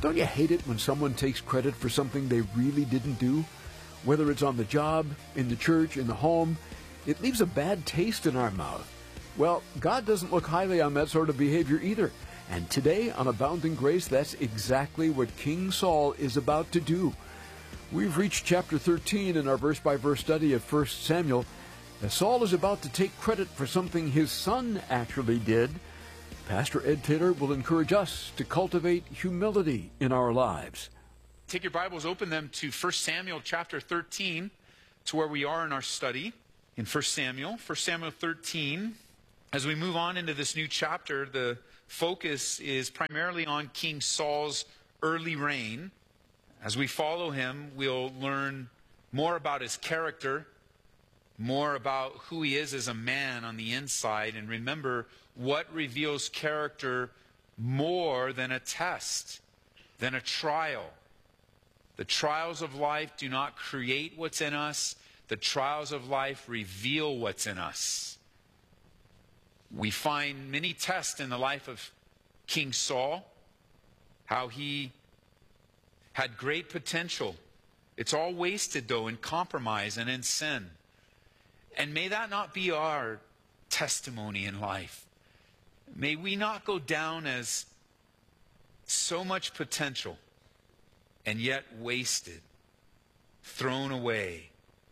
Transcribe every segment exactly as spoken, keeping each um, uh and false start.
Don't you hate it when someone takes credit for something they really didn't do? Whether it's on the job, in the church, in the home, it leaves a bad taste in our mouth. Well, God doesn't look highly on that sort of behavior either. And today on Abounding Grace, that's exactly what King Saul is about to do. We've reached chapter thirteen in our verse-by-verse study of First Samuel. As Saul is about to take credit for something his son actually did, Pastor Ed Taylor will encourage us to cultivate humility in our lives. Take your Bibles, open them to First Samuel chapter thirteen, to where we are in our study in First Samuel. First Samuel thirteen. As we move on into this new chapter, the focus is primarily on King Saul's early reign. As we follow him, we'll learn more about his character, more about who he is as a man on the inside, and remember what reveals character more than a test, than a trial. The trials of life do not create what's in us. The trials of life reveal what's in us. We find many tests in the life of King Saul, how he had great potential. It's all wasted, though, in compromise and in sin. And may that not be our testimony in life. May we not go down as so much potential and yet wasted, thrown away.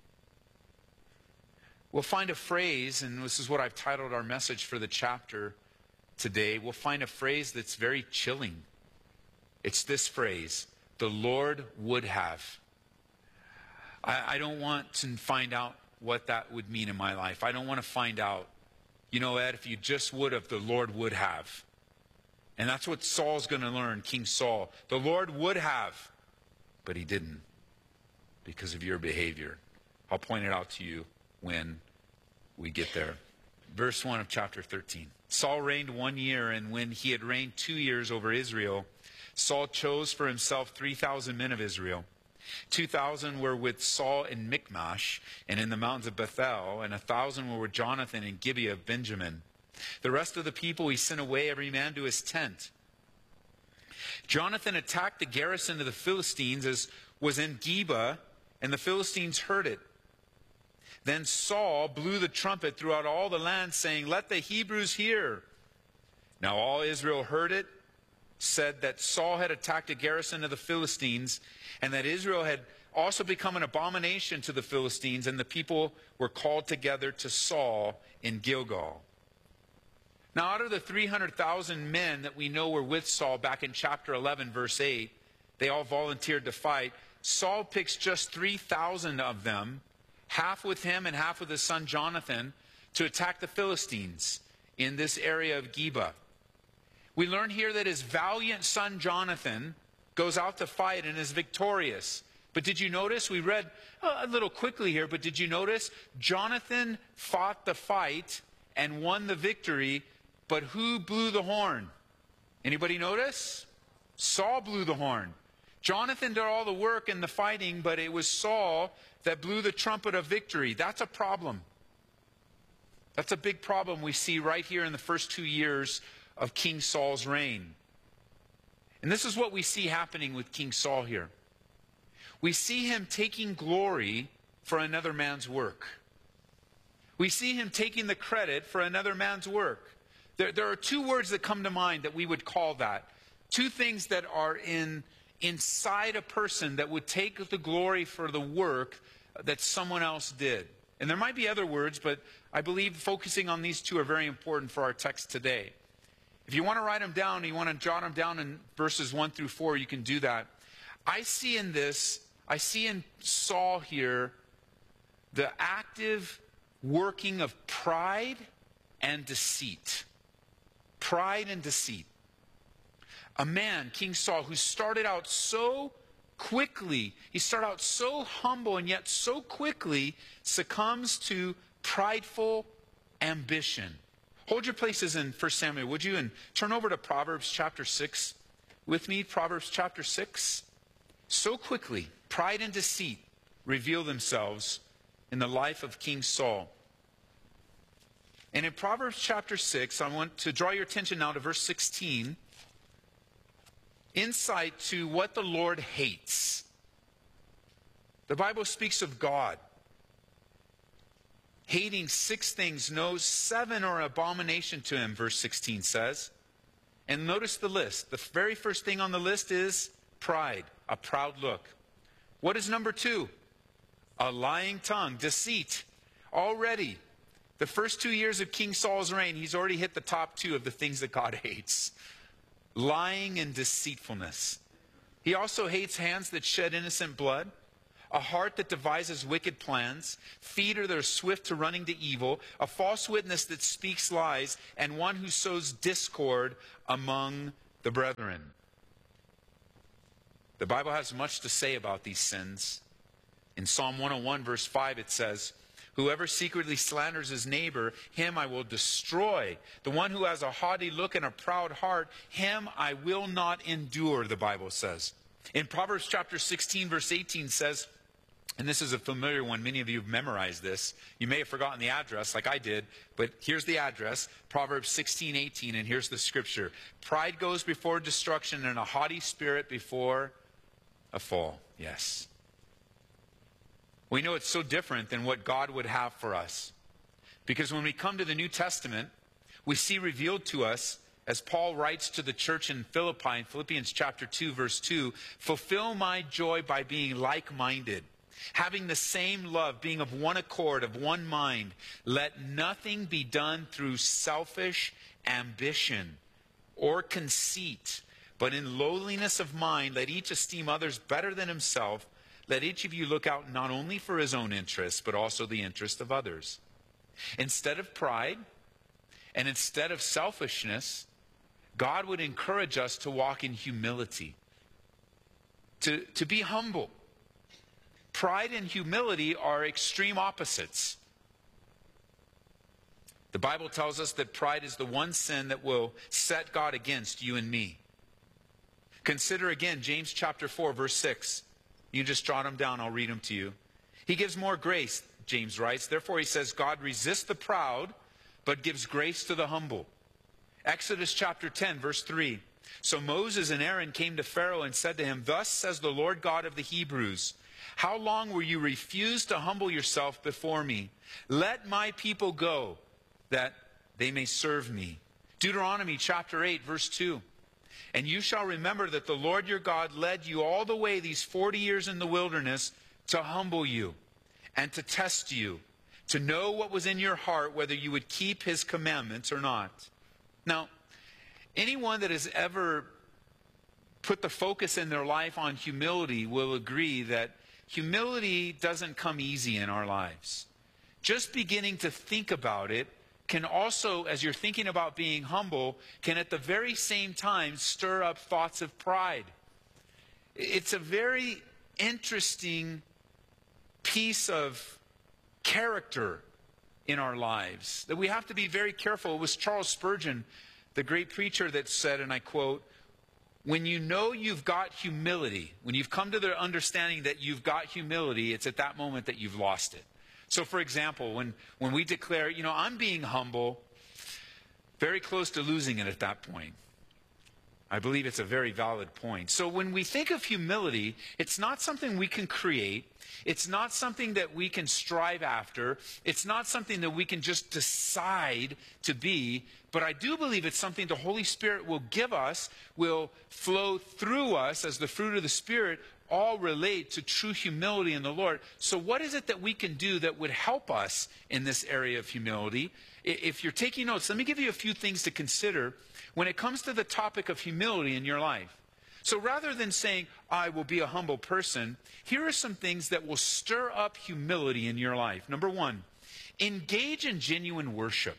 We'll find a phrase, and this is what I've titled our message for the chapter today. We'll find a phrase that's very chilling. It's this phrase: the Lord would have. I, I don't want to find out what that would mean in my life. I don't want to find out, you know, Ed, if you just would have, the Lord would have. And that's what Saul's going to learn, King Saul. The Lord would have, but he didn't because of your behavior. I'll point it out to you when we get there. Verse one of chapter thirteen. Saul reigned one year, and when he had reigned two years over Israel, Saul chose for himself three thousand men of Israel. Two thousand were with Saul in Michmash and in the mountains of Bethel, and a thousand were with Jonathan in Gibeah of Benjamin. The rest of the people he sent away, every man to his tent. Jonathan attacked the garrison of the Philistines as was in Geba, and the Philistines heard it. Then Saul blew the trumpet throughout all the land, saying, "Let the Hebrews hear." Now all Israel heard it, said that Saul had attacked a garrison of the Philistines, and that Israel had also become an abomination to the Philistines, and the people were called together to Saul in Gilgal. Now out of the three hundred thousand men that we know were with Saul back in chapter eleven, verse eight, they all volunteered to fight. Saul picks just three thousand of them, half with him and half with his son Jonathan, to attack the Philistines in this area of Geba. We learn here that his valiant son Jonathan goes out to fight and is victorious. But did you notice, we read a little quickly here, but did you notice Jonathan fought the fight and won the victory, but who blew the horn? Anybody notice? Saul blew the horn. Jonathan did all the work in the fighting, but it was Saul that blew the trumpet of victory. That's a problem. That's a big problem we see right here in the first two years of King Saul's reign. And this is what we see happening with King Saul here. We see him taking glory for another man's work. We see him taking the credit for another man's work. There, there are two words that come to mind that we would call that. Two things that are in inside a person that would take the glory for the work that someone else did. And there might be other words, but I believe focusing on these two are very important for our text today. If you want to write them down, you want to jot them down in verses one through four, you can do that. I see in this, I see in Saul here, the active working of pride and deceit. Pride and deceit. A man, King Saul, who started out so quickly, he started out so humble and yet so quickly succumbs to prideful ambition. Hold your places in First Samuel, would you? And turn over to Proverbs chapter six with me. Proverbs chapter six. So quickly, pride and deceit reveal themselves in the life of King Saul. And in Proverbs chapter six, I want to draw your attention now to verse sixteen. insight to what the Lord hates. The Bible speaks of God hating six things, no, seven are abomination to him, verse sixteen says. And notice the list. The very first thing on the list is pride, a proud look. What is number two? A lying tongue, deceit. Already, the first two years of King Saul's reign, he's already hit the top two of the things that God hates. Lying and deceitfulness. He also hates hands that shed innocent blood, a heart that devises wicked plans, feet that are swift to running to evil, a false witness that speaks lies, and one who sows discord among the brethren. The Bible has much to say about these sins. In Psalm one oh one, verse five, it says, "Whoever secretly slanders his neighbor, him I will destroy. The one who has a haughty look and a proud heart, him I will not endure," the Bible says. In Proverbs chapter sixteen, verse eighteen says, and this is a familiar one, many of you have memorized this. You may have forgotten the address like I did, but here's the address, Proverbs sixteen eighteen, and here's the scripture. "Pride goes before destruction, and a haughty spirit before a fall." Yes. We know it's so different than what God would have for us. Because when we come to the New Testament, we see revealed to us, as Paul writes to the church in Philippi, in Philippians chapter two, verse two, "Fulfill my joy by being like-minded, having the same love, being of one accord, of one mind. Let nothing be done through selfish ambition or conceit, but in lowliness of mind, let each esteem others better than himself. Let each of you look out not only for his own interests, but also the interest of others." Instead of pride and instead of selfishness, God would encourage us to walk in humility, to, to be humble. Pride and humility are extreme opposites. The Bible tells us that pride is the one sin that will set God against you and me. Consider again James chapter four, verse six. You just jot them down, I'll read them to you. "He gives more grace," James writes. "Therefore," he says, "God resists the proud, but gives grace to the humble." Exodus chapter ten, verse three. "So Moses and Aaron came to Pharaoh and said to him, 'Thus says the Lord God of the Hebrews, how long will you refuse to humble yourself before me? Let my people go, that they may serve me.'" Deuteronomy chapter eight, verse two. "And you shall remember that the Lord your God led you all the way these forty years in the wilderness to humble you and to test you, to know what was in your heart, whether you would keep his commandments or not." Now, anyone that has ever put the focus in their life on humility will agree that humility doesn't come easy in our lives. Just beginning to think about it can also, as you're thinking about being humble, can at the very same time stir up thoughts of pride. It's a very interesting piece of character in our lives that we have to be very careful. It was Charles Spurgeon, the great preacher, that said, and I quote, "When you know you've got humility, when you've come to the understanding that you've got humility, it's at that moment that you've lost it." So, for example, when, when we declare, you know, I'm being humble, very close to losing it at that point. I believe it's a very valid point. So when we think of humility, it's not something we can create. It's not something that we can strive after. It's not something that we can just decide to be. But I do believe it's something the Holy Spirit will give us, will flow through us as the fruit of the Spirit, all relate to true humility in the Lord. So what is it that we can do that would help us in this area of humility? If you're taking notes, let me give you a few things to consider when it comes to the topic of humility in your life. So rather than saying, "I will be a humble person," here are some things that will stir up humility in your life. Number one, engage in genuine worship.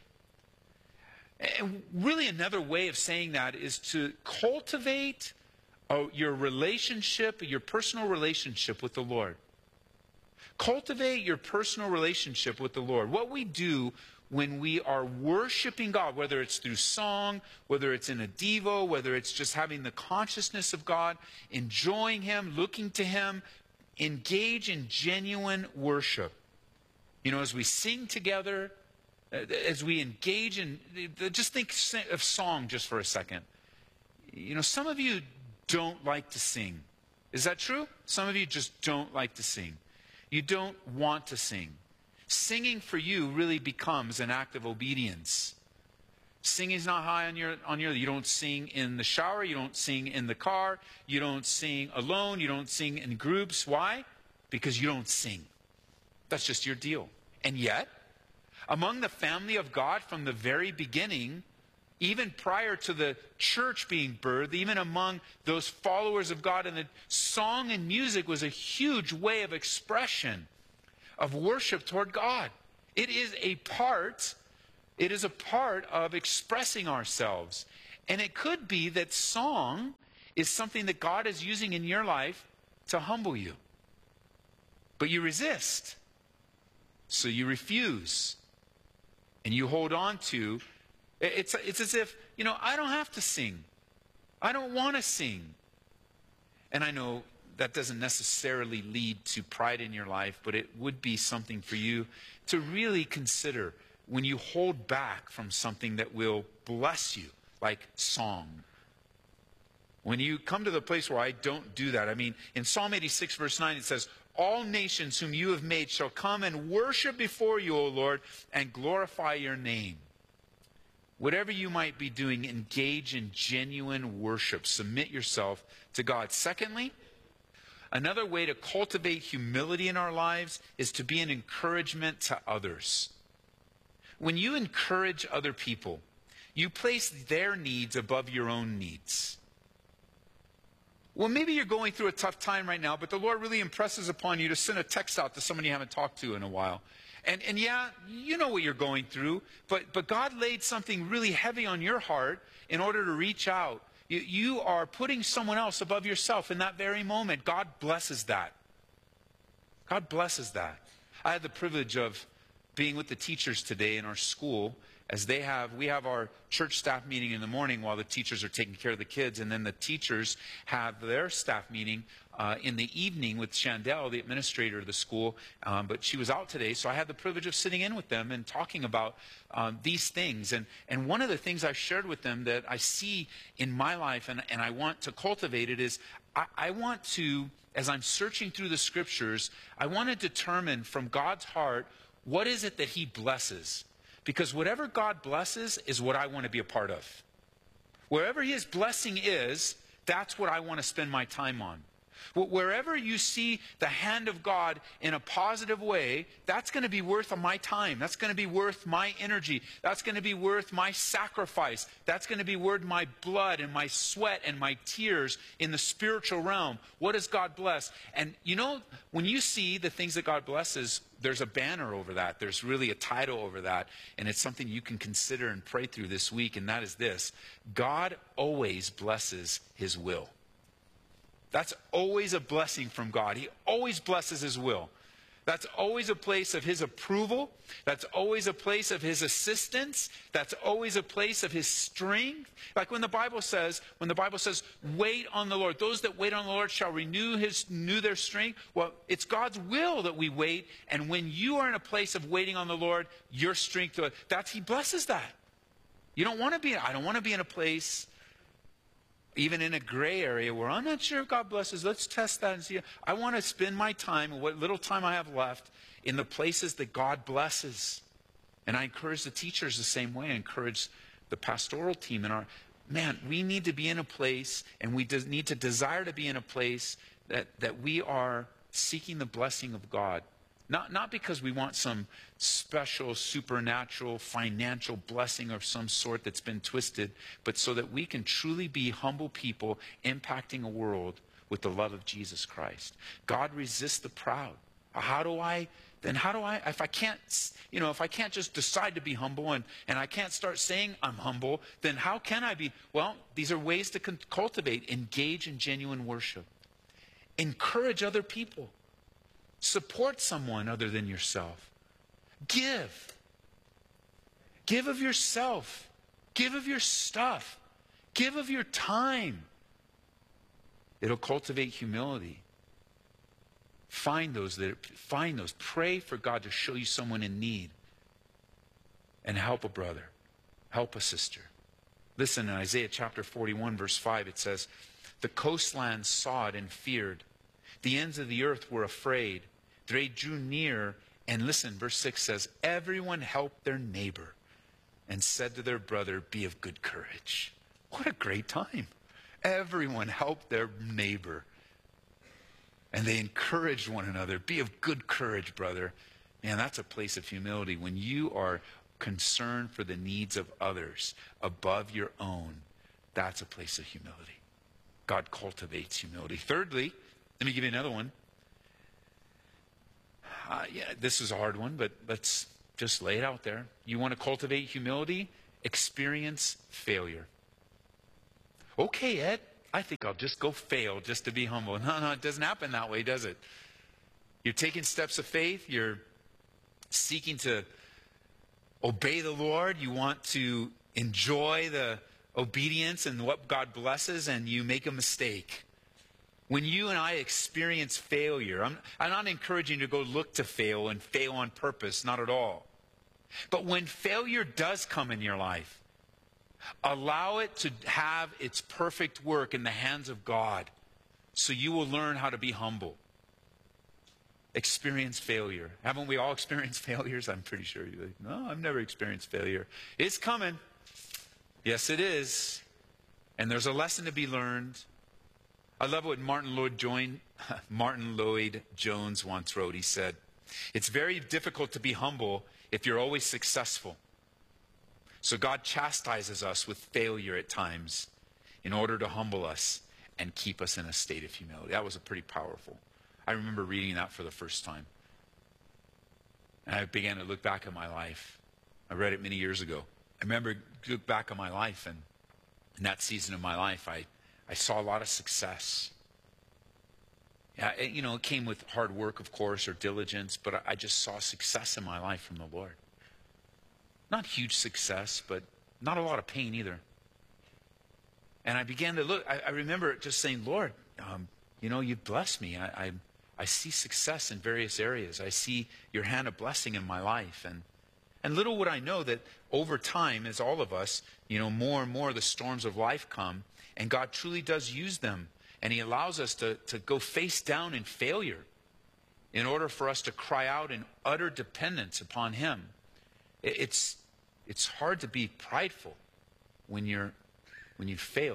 And really another way of saying that is to cultivate Oh, your relationship, your personal relationship with the Lord. Cultivate your personal relationship with the Lord. What we do when we are worshiping God, whether it's through song, whether it's in a devo, whether it's just having the consciousness of God, enjoying him, looking to him, engage in genuine worship. You know, as we sing together, as we engage in, just think of song just for a second. You know, some of you don't like to sing. Is that true? Some of you just don't like to sing. You don't want to sing. Singing for you really becomes an act of obedience. Singing is not high on your on your you don't sing in the shower, you don't sing in the car, you don't sing alone, you don't sing in groups. Why? Because you don't sing. That's just your deal. And yet, among the family of God from the very beginning, even prior to the church being birthed, even among those followers of God, and the song and music was a huge way of expression of worship toward God. It is a part, it is a part of expressing ourselves. And it could be that song is something that God is using in your life to humble you. But you resist. So you refuse. And you hold on to, it's, it's as if, you know, I don't have to sing. I don't want to sing. And I know that doesn't necessarily lead to pride in your life, but it would be something for you to really consider when you hold back from something that will bless you, like song. When you come to the place where I don't do that, I mean, in Psalm eighty-six, verse nine, it says, all nations whom you have made shall come and worship before you, O Lord, and glorify your name. Whatever you might be doing, engage in genuine worship. Submit yourself to God. Secondly, another way to cultivate humility in our lives is to be an encouragement to others. When you encourage other people, you place their needs above your own needs. Well, maybe you're going through a tough time right now, but the Lord really impresses upon you to send a text out to someone you haven't talked to in a while. And, and yeah, you know what you're going through, but, but God laid something really heavy on your heart in order to reach out. You, you are putting someone else above yourself in that very moment. God blesses that. God blesses that. I had the privilege of being with the teachers today in our school, as they have, we have our church staff meeting in the morning while the teachers are taking care of the kids, and then the teachers have their staff meeting uh, in the evening with Chandel, the administrator of the school, um, but she was out today, so I had the privilege of sitting in with them and talking about um, these things. And, and one of the things I shared with them that I see in my life, and, and I want to cultivate it, is I, I want to, as I'm searching through the scriptures, I want to determine from God's heart, what is it that he blesses? Because whatever God blesses is what I want to be a part of. Wherever his blessing is, that's what I want to spend my time on. Wherever you see the hand of God in a positive way, that's going to be worth my time. That's going to be worth my energy. That's going to be worth my sacrifice. That's going to be worth my blood and my sweat and my tears in the spiritual realm. What does God bless? And you know, when you see the things that God blesses, there's a banner over that. There's really a title over that. And it's something you can consider and pray through this week. And that is this: God always blesses his will. That's always a blessing from God. He always blesses his will. That's always a place of his approval. That's always a place of his assistance. That's always a place of his strength. Like when the Bible says, when the Bible says, wait on the Lord. Those that wait on the Lord shall renew his renew their strength. Well, it's God's will that we wait. And when you are in a place of waiting on the Lord, your strength, that's, he blesses that. You don't want to be, I don't want to be in a place, even in a gray area where I'm not sure if God blesses. Let's test that and see. I want to spend my time, what little time I have left, in the places that God blesses. And I encourage the teachers the same way. I encourage the pastoral team. And our man, we need to be in a place, and we need to desire to be in a place that, that we are seeking the blessing of God. Not, not because we want some special, supernatural, financial blessing of some sort that's been twisted, but so that we can truly be humble people impacting a world with the love of Jesus Christ. God resists the proud. How do I, then how do I, if I can't, you know, if I can't just decide to be humble and, and I can't start saying I'm humble, then how can I be? Well, these are ways to cultivate, engage in genuine worship. Encourage other people. Support someone other than yourself. Give. Give of yourself. Give of your stuff. Give of your time. It'll cultivate humility. Find those that find those. Pray for God to show you someone in need. And help a brother. Help a sister. Listen, in Isaiah chapter forty-one, verse five, it says, The coastlands saw it and feared. The ends of the earth were afraid. They drew near, and listen, verse six says, everyone helped their neighbor and said to their brother, be of good courage. What a great time. Everyone helped their neighbor. And they encouraged one another. Be of good courage, brother. Man, that's a place of humility. When you are concerned for the needs of others above your own, that's a place of humility. God cultivates humility. Thirdly, let me give you another one. Uh, yeah, this is a hard one, but let's just lay it out there. You want to cultivate humility? Experience failure. Okay, Ed, I think I'll just go fail just to be humble. No, no, it doesn't happen that way, does it? You're taking steps of faith. You're seeking to obey the Lord. You want to enjoy the obedience and what God blesses, and you make a mistake. When you and I experience failure, I'm, I'm not encouraging you to go look to fail and fail on purpose, not at all. But when failure does come in your life, allow it to have its perfect work in the hands of God, so you will learn how to be humble. Experience failure. Haven't we all experienced failures? I'm pretty sure you're like, no, I've never experienced failure. It's coming. Yes, it is. And there's a lesson to be learned. I love what Martin Lloyd Jones, Martin Lloyd Jones once wrote. He said, it's very difficult to be humble if you're always successful. So God chastises us with failure at times in order to humble us and keep us in a state of humility. That was a pretty powerful. I remember reading that for the first time. And I began to look back at my life. I read it many years ago. I remember look back at my life, and in that season of my life, I, I saw a lot of success. Yeah, it, you know, it came with hard work, of course, or diligence, but I, I just saw success in my life from the Lord. Not huge success, but not a lot of pain either. And I began to look, I, I remember just saying, Lord, um, you know, you've blessed me. I, I, I see success in various areas. I see your hand of blessing in my life. And, and little would I know that over time, as all of us, you know, more and more the storms of life come, and God truly does use them. And he allows us to, to go face down in failure in order for us to cry out in utter dependence upon him. It, it's, it's hard to be prideful when you're, when you've failed.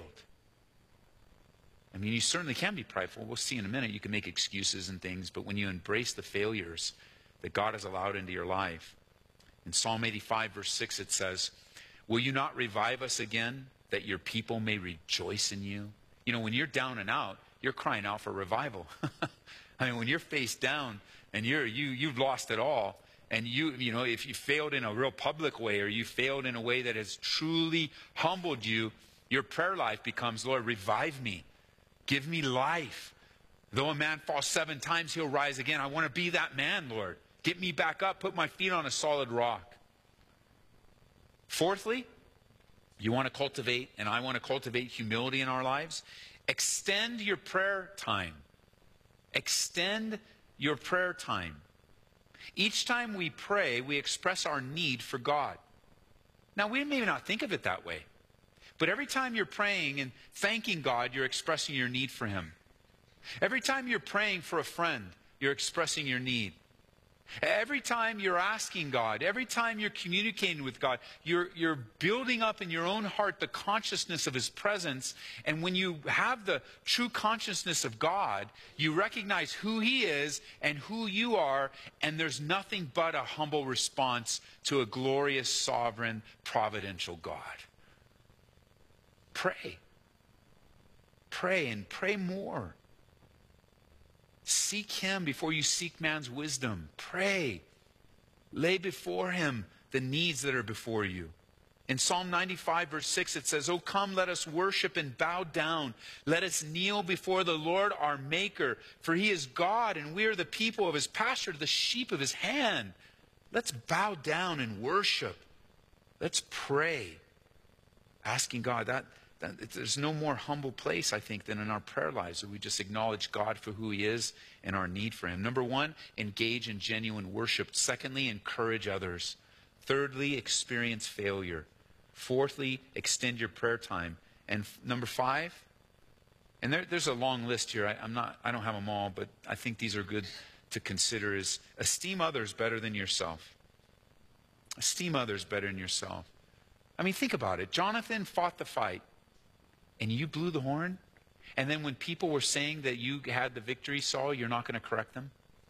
I mean, you certainly can be prideful. We'll see in a minute. You can make excuses and things, but when you embrace the failures that God has allowed into your life, in Psalm eighty-five, verse six, it says, will you not revive us again, that your people may rejoice in you? You know, when you're down and out, you're crying out for revival. I mean, when you're face down and you're, you, you've lost it all, and you, you know, if you failed in a real public way, or you failed in a way that has truly humbled you, your prayer life becomes, Lord, revive me. Give me life. Though a man falls seven times, he'll rise again. I want to be that man, Lord. Get me back up. Put my feet on a solid rock. Fourthly, you want to cultivate, and I want to cultivate humility in our lives. Extend your prayer time. Extend your prayer time. Each time we pray, we express our need for God. Now, we may not think of it that way. But every time you're praying and thanking God, you're expressing your need for him. Every time you're praying for a friend, you're expressing your need. Every time you're asking God, every time you're communicating with God, you're, you're building up in your own heart the consciousness of his presence. And when you have the true consciousness of God, you recognize who he is and who you are, and there's nothing but a humble response to a glorious, sovereign, providential God. Pray. Pray, and pray more. Seek him before you seek man's wisdom. Pray. Lay before him the needs that are before you. In Psalm ninety-five, verse six, it says, oh, come, let us worship and bow down. Let us kneel before the Lord our Maker. For he is God, and we are the people of his pasture, the sheep of his hand. Let's bow down and worship. Let's pray. Asking God, that, that there's no more humble place, I think, than in our prayer lives, where we just acknowledge God for who he is and our need for him. Number one, engage in genuine worship. Secondly, encourage others. Thirdly, experience failure. Fourthly, extend your prayer time. And f- number five, And there, there's a long list here. I, I'm not, I don't have them all, but I think these are good to consider. Is esteem others better than yourself. Esteem others better than yourself. I mean, think about it. Jonathan fought the fight, and you blew the horn. And then when people were saying that you had the victory, Saul, you're not going to correct them.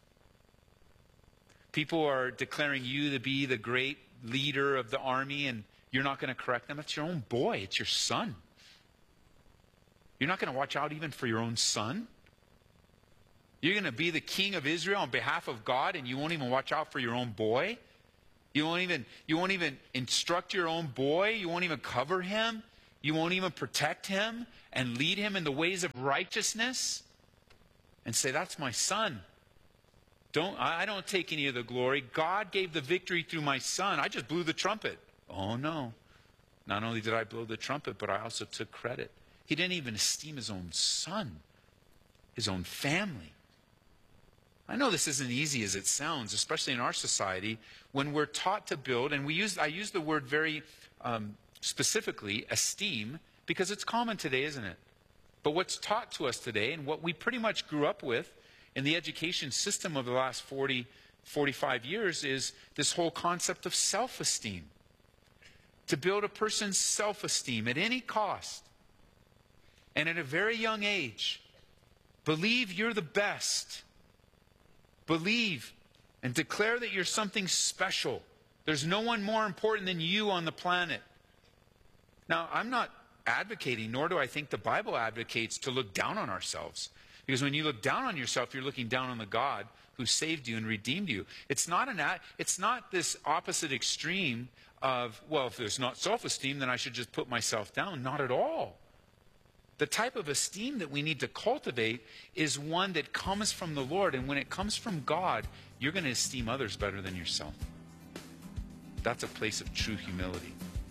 People are declaring you to be the great leader of the army, and you're not going to correct them. It's your own boy. It's your son. You're not going to watch out even for your own son. You're going to be the king of Israel on behalf of God, and you won't even watch out for your own boy. You won't even, you won't even instruct your own boy. You won't even cover him. You won't even protect him and lead him in the ways of righteousness and say, that's my son. Don't, I don't take any of the glory. God gave the victory through my son. I just blew the trumpet. Oh, no. Not only did I blow the trumpet, but I also took credit. He didn't even esteem his own son, his own family. I know this isn't easy as it sounds, especially in our society, when we're taught to build, and we use, I use the word very um, specifically, esteem, because it's common today, isn't it? But what's taught to us today, and what we pretty much grew up with in the education system of the last forty, forty-five years, is this whole concept of self-esteem. To build a person's self-esteem at any cost. And at a very young age, believe you're the best. Believe and declare that you're something special. There's no one more important than you on the planet. Now, I'm not advocating, nor do I think the Bible advocates, to look down on ourselves. Because when you look down on yourself, you're looking down on the God who saved you and redeemed you. It's not an it's not this opposite extreme of, well, if there's not self-esteem, then I should just put myself down. Not at all. The type of esteem that we need to cultivate is one that comes from the Lord. And when it comes from God, you're going to esteem others better than yourself. That's a place of true humility.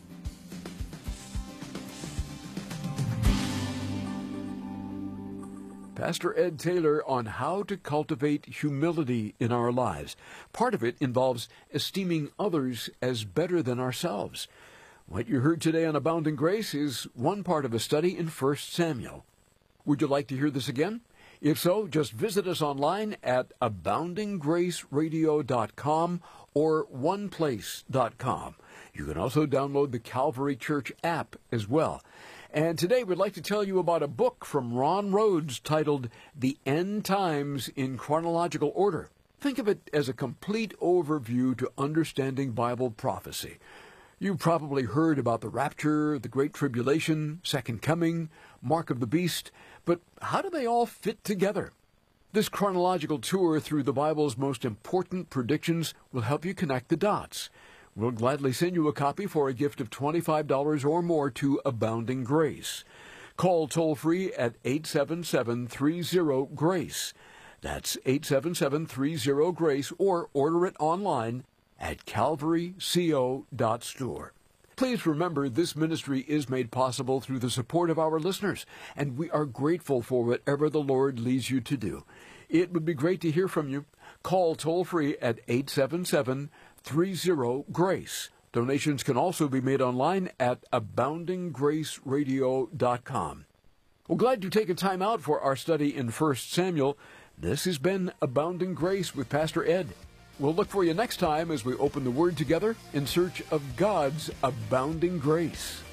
Pastor Ed Taylor on how to cultivate humility in our lives. Part of it involves esteeming others as better than ourselves. What you heard today on Abounding Grace is one part of a study in First Samuel. Would you like to hear this again? If so, just visit us online at abounding grace radio dot com or one place dot com. You can also download the Calvary Church app as well. And today we'd like to tell you about a book from Ron Rhodes titled The End Times in Chronological Order. Think of it as a complete overview to understanding Bible prophecy. You've probably heard about the rapture, the Great Tribulation, Second Coming, Mark of the Beast, but how do they all fit together? This chronological tour through the Bible's most important predictions will help you connect the dots. We'll gladly send you a copy for a gift of twenty-five dollars or more to Abounding Grace. Call toll-free at eight seven seven, three zero, GRACE. That's eight seven seven, three zero, GRACE, or order it online at calvary co dot store. Please remember, this ministry is made possible through the support of our listeners, and we are grateful for whatever the Lord leads you to do. It would be great to hear from you. Call toll-free at eight seven seven, three zero, GRACE. Donations can also be made online at abounding grace radio dot com. We're glad you've taken time out for our study in First Samuel. This has been Abounding Grace with Pastor Ed. We'll look for you next time as we open the Word together in search of God's abounding grace.